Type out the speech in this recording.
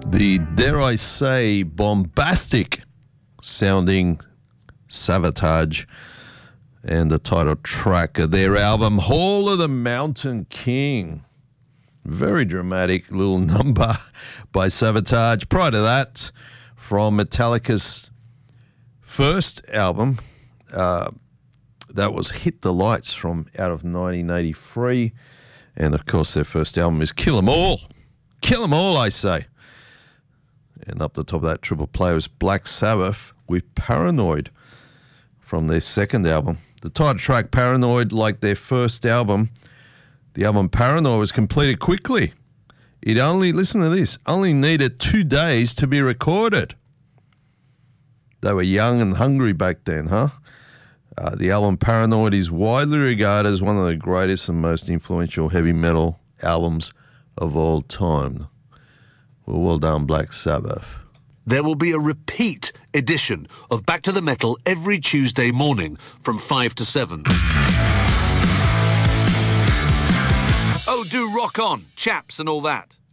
The, dare I say, bombastic sounding Savatage and the title track of their album, Hall of the Mountain King. Very dramatic little number by Savatage. Prior to that, from Metallica's first album, that was Hit the Lights from out of 1983. And, of course, their first album is Kill 'Em All. Kill 'Em All, I say. And up the top of that triple play was Black Sabbath with Paranoid from their second album. The title track, Paranoid, like their first album, the album Paranoid was completed quickly. It only, listen to this, only needed 2 days to be recorded. They were young and hungry back then, huh? The album Paranoid is widely regarded as one of the greatest and most influential heavy metal albums of all time. Well done, Black Sabbath. There will be a repeat edition of Back to the Metal every Tuesday morning from 5 to 7. Oh, do rock on, chaps and all that.